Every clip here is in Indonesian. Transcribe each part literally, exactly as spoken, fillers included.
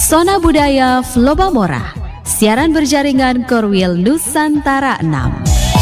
Pesona Budaya Flobamora, siaran berjaringan Korwil Nusantara enam.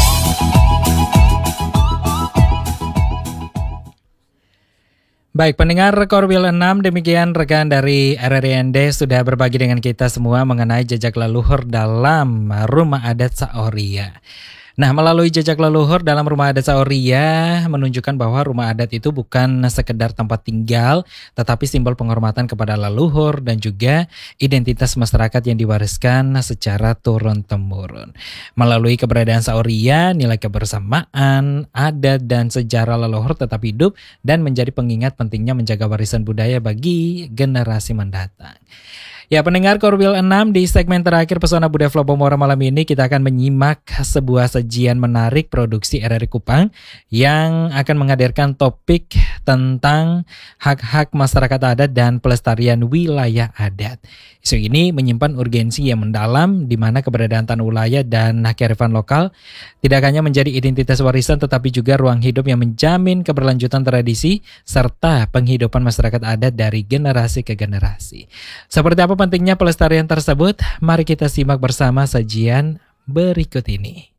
Baik, pendengar Korwil enam, demikian rekan dari R R I N D sudah berbagi dengan kita semua mengenai jejak leluhur dalam rumah adat Saoria. Nah, melalui jejak leluhur dalam rumah adat Saoria menunjukkan bahwa rumah adat itu bukan sekedar tempat tinggal, tetapi simbol penghormatan kepada leluhur dan juga identitas masyarakat yang diwariskan secara turun-temurun. Melalui keberadaan Saoria, nilai kebersamaan, adat, dan sejarah leluhur tetap hidup dan menjadi pengingat pentingnya menjaga warisan budaya bagi generasi mendatang. Ya, pendengar Korwil enam, di segmen terakhir Pesona Budaya Flobamora malam ini kita akan menyimak sebuah sajian menarik produksi R R I Kupang yang akan menghadirkan topik tentang hak-hak masyarakat adat dan pelestarian wilayah adat. Isu ini menyimpan urgensi yang mendalam di mana keberadaan tanah wilayah dan kearifan lokal tidak hanya menjadi identitas warisan tetapi juga ruang hidup yang menjamin keberlanjutan tradisi serta penghidupan masyarakat adat dari generasi ke generasi. Seperti apa pentingnya pelestarian tersebut? Mari kita simak bersama sajian berikut ini.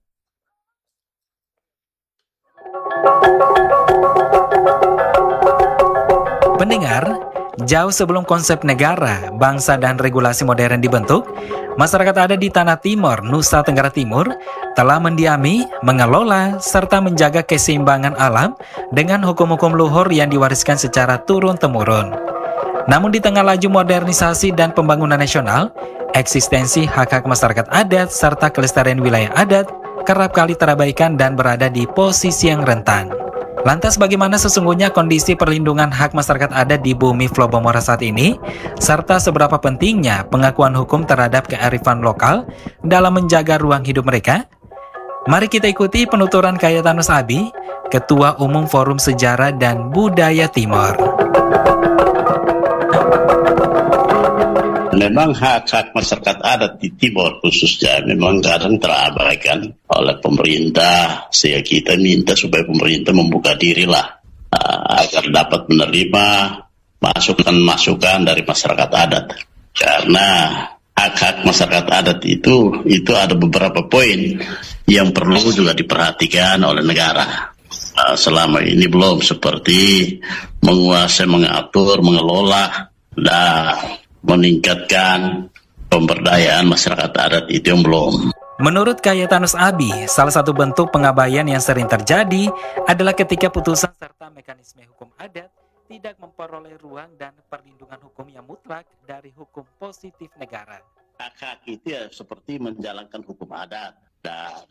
Pendengar, jauh sebelum konsep negara, bangsa, dan regulasi modern dibentuk, masyarakat adat di Tanah Timor, Nusa Tenggara Timur, telah mendiami, mengelola, serta menjaga keseimbangan alam dengan hukum-hukum luhur yang diwariskan secara turun-temurun. Namun di tengah laju modernisasi dan pembangunan nasional, eksistensi hak-hak masyarakat adat serta kelestarian wilayah adat kerap kali terabaikan dan berada di posisi yang rentan. Lantas bagaimana sesungguhnya kondisi perlindungan hak masyarakat adat di bumi Flobamora saat ini? Serta seberapa pentingnya pengakuan hukum terhadap kearifan lokal dalam menjaga ruang hidup mereka? Mari kita ikuti penuturan Kayatanus Abi, Ketua Umum Forum Sejarah dan Budaya Timor. Memang hak-hak masyarakat adat di Timor khususnya memang kadang terabaikan oleh pemerintah, sehingga kita minta supaya pemerintah membuka dirilah uh, agar dapat menerima masukan-masukan dari masyarakat adat. Karena hak-hak masyarakat adat itu itu ada beberapa poin yang perlu juga diperhatikan oleh negara. Uh, selama ini belum, seperti menguasai, mengatur, mengelola, dan meningkatkan pemberdayaan masyarakat adat itu yang belum. Menurut Kayatanus Abi, salah satu bentuk pengabaian yang sering terjadi adalah ketika putusan serta mekanisme hukum adat tidak memperoleh ruang dan perlindungan hukum yang mutlak dari hukum positif negara. Hak-hak itu ya seperti menjalankan hukum adat, dan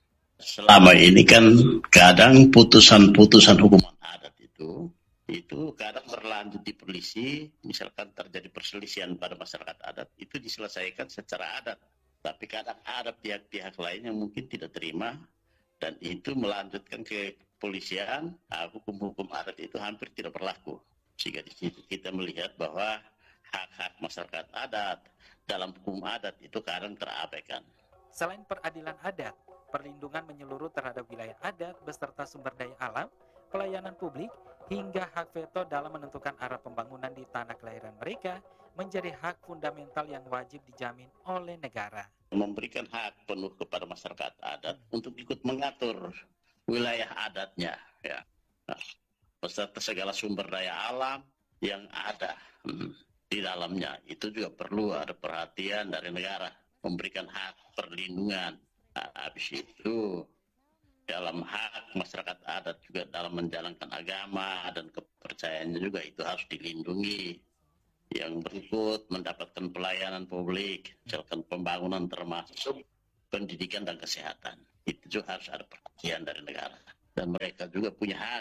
selama ini kan kadang putusan-putusan hukum adat itu itu kadang berlanjut di polisi, misalkan terjadi perselisihan pada masyarakat adat, itu diselesaikan secara adat. Tapi kadang ada pihak-pihak lain yang mungkin tidak terima, dan itu melanjutkan ke kepolisian, nah, hukum-hukum adat itu hampir tidak berlaku. Sehingga di situ kita melihat bahwa hak-hak masyarakat adat dalam hukum adat itu kadang terabaikan. Selain peradilan adat, perlindungan menyeluruh terhadap wilayah adat beserta sumber daya alam, pelayanan publik, hingga hak veto dalam menentukan arah pembangunan di tanah kelahiran mereka menjadi hak fundamental yang wajib dijamin oleh negara. Memberikan hak penuh kepada masyarakat adat untuk ikut mengatur wilayah adatnya, ya, nah, beserta segala sumber daya alam yang ada hmm, di dalamnya. Itu juga perlu ada perhatian dari negara, memberikan hak perlindungan. Nah, habis itu dalam hak masyarakat adat juga dalam menjalankan agama dan kepercayaannya juga itu harus dilindungi. Yang berikut mendapatkan pelayanan publik, misalkan pembangunan termasuk pendidikan dan kesehatan. Itu juga harus ada perhatian dari negara. Dan mereka juga punya hak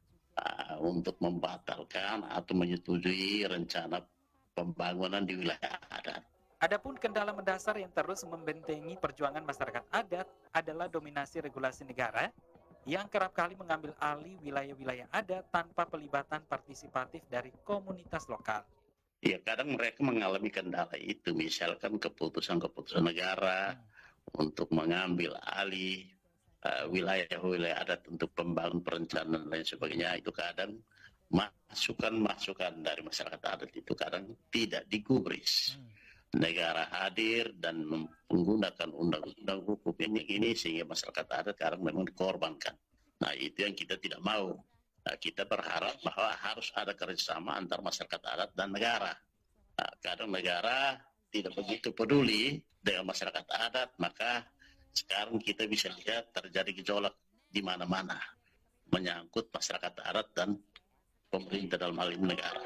uh, untuk membatalkan atau menyetujui rencana pembangunan di wilayah adat. Adapun kendala mendasar yang terus membentengi perjuangan masyarakat adat adalah dominasi regulasi negara yang kerap kali mengambil alih wilayah-wilayah adat tanpa pelibatan partisipatif dari komunitas lokal. Ya, kadang mereka mengalami kendala itu, misalkan keputusan-keputusan negara hmm. untuk mengambil alih uh, wilayah-wilayah adat untuk pembangunan perencanaan dan lain sebagainya. Itu kadang masukan-masukan dari masyarakat adat itu kadang tidak digubris. Hmm. negara hadir dan menggunakan undang-undang hukum yang ini sehingga masyarakat adat sekarang memang dikorbankan. Nah, itu yang kita tidak mau. Nah, kita berharap bahwa harus ada kerjasama antar masyarakat adat dan negara. Nah, kadang negara tidak begitu peduli dengan masyarakat adat, maka sekarang kita bisa lihat terjadi gejolak di mana-mana menyangkut masyarakat adat dan pemerintah dalam hal ini negara.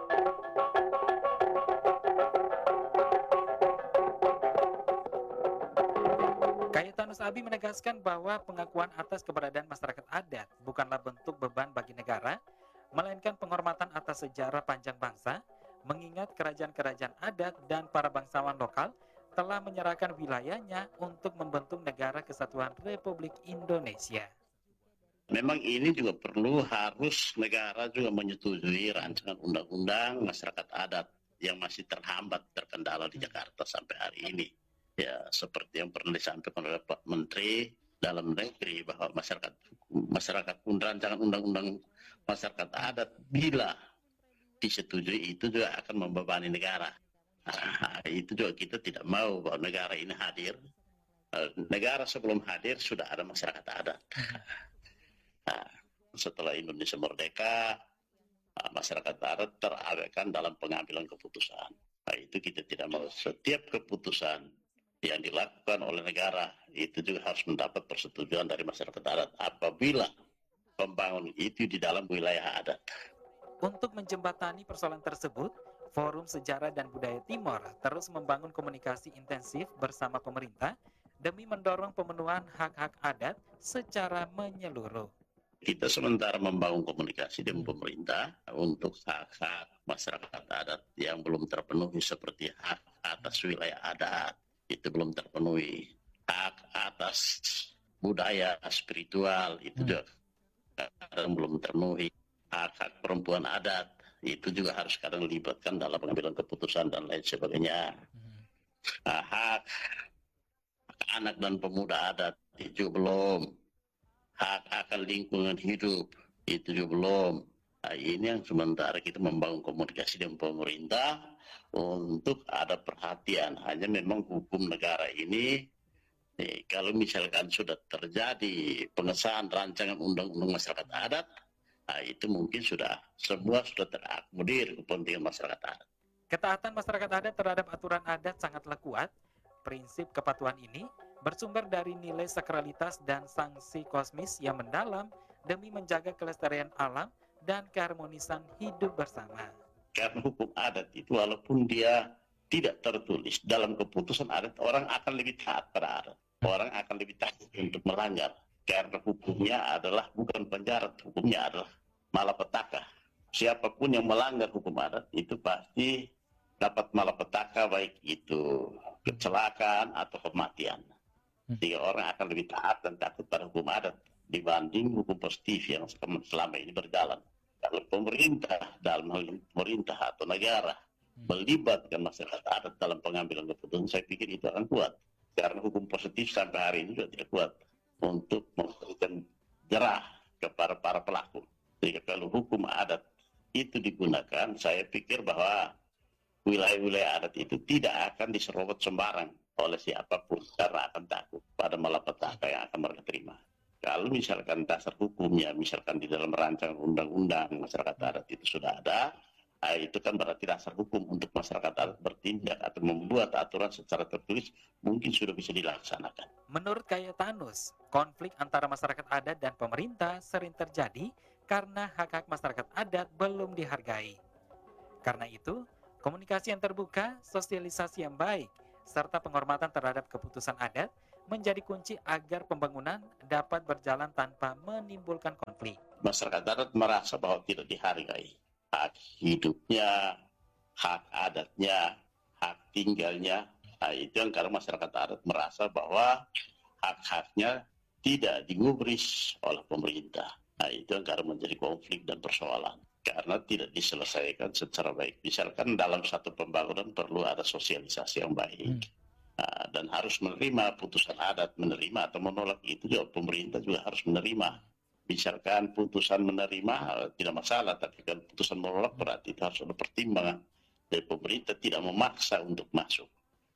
Kayetanus Abi menegaskan bahwa pengakuan atas keberadaan masyarakat adat bukanlah bentuk beban bagi negara, melainkan penghormatan atas sejarah panjang bangsa, mengingat kerajaan-kerajaan adat dan para bangsawan lokal telah menyerahkan wilayahnya untuk membentuk negara kesatuan Republik Indonesia. Memang ini juga perlu harus negara juga menyetujui rancangan undang-undang masyarakat adat yang masih terhambat terkendala di Jakarta sampai hari ini. Ya, seperti yang pernah disampaikan oleh Pak Menteri Dalam Negeri bahwa masyarakat masyarakat pun rancangan undang-undang masyarakat adat bila disetujui itu juga akan membebani negara. Nah, itu juga kita tidak mau bahwa negara ini hadir. Negara sebelum hadir sudah ada masyarakat adat. Nah, setelah Indonesia merdeka, masyarakat adat terabaikan dalam pengambilan keputusan. Nah, itu kita tidak mau. Setiap keputusan yang dilakukan oleh negara itu juga harus mendapat persetujuan dari masyarakat adat apabila pembangunan itu di dalam wilayah adat. Untuk menjembatani persoalan tersebut, Forum Sejarah dan Budaya Timor terus membangun komunikasi intensif bersama pemerintah demi mendorong pemenuhan hak-hak adat secara menyeluruh. Kita sementara membangun komunikasi dengan pemerintah untuk hak-hak masyarakat adat yang belum terpenuhi seperti hak atas wilayah adat. Itu belum terpenuhi. Hak atas budaya spiritual itu juga kadang belum terpenuhi. Hak-hak perempuan adat itu juga harus kadang dilibatkan dalam pengambilan keputusan dan lain sebagainya. Nah, hak, hak anak dan pemuda adat itu belum. Hak akan lingkungan hidup itu juga belum. Nah, ini yang sementara kita membangun komunikasi dengan pemerintah untuk ada perhatian. Hanya memang hukum negara ini, eh, kalau misalkan sudah terjadi pengesahan rancangan undang-undang masyarakat adat, nah itu mungkin sudah semua sudah terakomodir kepentingan masyarakat adat. Ketaatan masyarakat adat terhadap aturan adat sangatlah kuat. Prinsip kepatuhan ini bersumber dari nilai sakralitas dan sanksi kosmis yang mendalam demi menjaga kelestarian alam dan keharmonisan hidup bersama. Karena hukum adat itu walaupun dia tidak tertulis dalam keputusan adat, orang akan lebih taat pada adat. Orang akan lebih taat untuk melanggar. Karena hukumnya adalah bukan penjara, hukumnya adalah malapetaka. Siapapun yang melanggar hukum adat itu pasti dapat malapetaka, baik itu kecelakaan atau kematian. Sehingga orang akan lebih taat dan takut pada hukum adat dibanding hukum positif yang selama ini berjalan. Kalau pemerintah dalam hal pemerintah atau negara melibatkan masyarakat adat dalam pengambilan keputusan, saya pikir itu akan kuat. Karena hukum positif sampai hari ini juga tidak kuat untuk memberikan jerah kepada para pelaku. Sehingga kalau hukum adat itu digunakan, saya pikir bahwa wilayah-wilayah adat itu tidak akan diserobot sembarang oleh siapapun karena akan takut pada malapetaka yang akan mereka terima. Kalau misalkan dasar hukumnya, misalkan di dalam rancangan undang-undang masyarakat adat itu sudah ada, nah itu kan berarti dasar hukum untuk masyarakat adat bertindak atau membuat aturan secara tertulis mungkin sudah bisa dilaksanakan. Menurut Kayetanus, konflik antara masyarakat adat dan pemerintah sering terjadi karena hak-hak masyarakat adat belum dihargai. Karena itu, komunikasi yang terbuka, sosialisasi yang baik, serta penghormatan terhadap keputusan adat menjadi kunci agar pembangunan dapat berjalan tanpa menimbulkan konflik. Masyarakat adat merasa bahwa tidak dihargai. Hak hidupnya, hak adatnya, hak tinggalnya, nah itu yang karena masyarakat adat merasa bahwa hak-haknya tidak digubris oleh pemerintah. Nah itu yang karena menjadi konflik dan persoalan. Karena tidak diselesaikan secara baik. Misalkan dalam satu pembangunan perlu ada sosialisasi yang baik. Hmm. Nah, dan harus menerima putusan adat, menerima atau menolak itu juga pemerintah juga harus menerima. Misalkan putusan menerima tidak masalah, tapi kan putusan menolak berarti itu harus ada pertimbangan. Dari pemerintah tidak memaksa untuk masuk.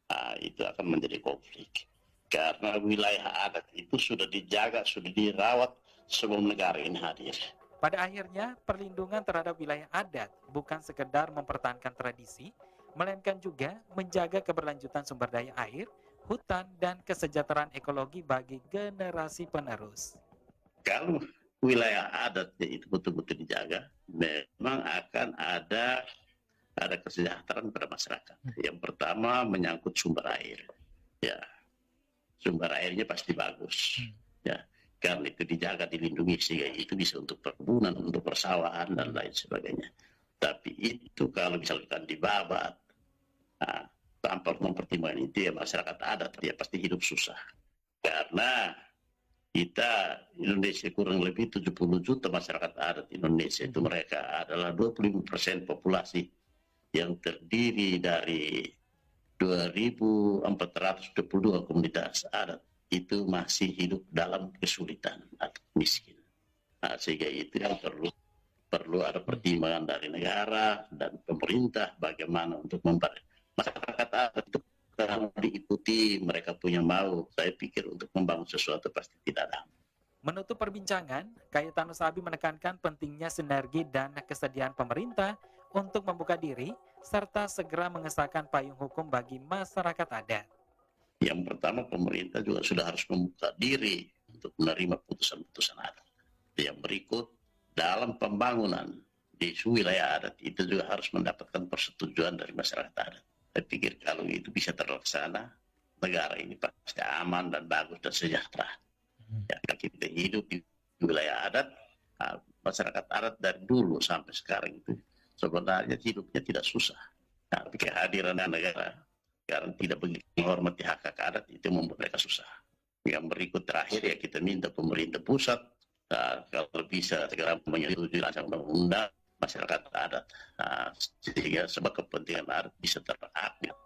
Nah, itu akan menjadi konflik. Karena wilayah adat itu sudah dijaga, sudah dirawat sebelum negara ini hadir. Pada akhirnya, perlindungan terhadap wilayah adat bukan sekedar mempertahankan tradisi, melainkan juga menjaga keberlanjutan sumber daya air, hutan, dan kesejahteraan ekologi bagi generasi penerus. Kalau wilayah adatnya itu betul-betul dijaga, memang akan ada ada kesejahteraan pada masyarakat. Yang pertama menyangkut sumber air. Ya, sumber airnya pasti bagus. Ya, karena itu dijaga, dilindungi sehingga itu bisa untuk perkebunan, untuk persawahan dan lain sebagainya. Tapi itu kalau misalkan dibabat, nah, tanpa mempertimbangkan itu ya masyarakat adat dia pasti hidup susah. Karena kita Indonesia kurang lebih tujuh puluh juta masyarakat adat Indonesia itu mereka adalah dua puluh lima persen populasi yang terdiri dari dua ribu empat ratus dua puluh dua komunitas adat itu masih hidup dalam kesulitan atau miskin. Nah, sehingga itu yang perlu perlu ada pertimbangan dari negara dan pemerintah bagaimana untuk membantu masyarakat adat itu kalau diikuti mereka punya mau. Saya pikir untuk membangun sesuatu pasti tidak ada. Menutup perbincangan, Cayetano Sabi menekankan pentingnya sinergi dan kesediaan pemerintah untuk membuka diri serta segera mengesahkan payung hukum bagi masyarakat adat. Yang pertama pemerintah juga sudah harus membuka diri untuk menerima putusan-putusan adat. Yang berikut dalam pembangunan di wilayah adat itu juga harus mendapatkan persetujuan dari masyarakat adat. Saya pikir kalau itu bisa terlaksana, negara ini pasti aman dan bagus dan sejahtera. Ya, kita hidup di wilayah adat, masyarakat adat dari dulu sampai sekarang itu sebenarnya hidupnya tidak susah. Tapi kehadiran negara karena tidak begitu menghormati hak hak adat itu membuat mereka susah. Yang berikut terakhir ya kita minta pemerintah pusat uh, kalau bisa segera menyetujui rancangan undang-undang masyarakat adat uh, sehingga sebab kepentingan adat bisa terupdate.